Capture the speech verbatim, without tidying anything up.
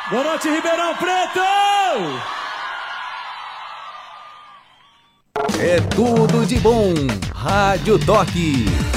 Boa noite, Ribeirão Preto! É tudo de bom. Rádio Toque.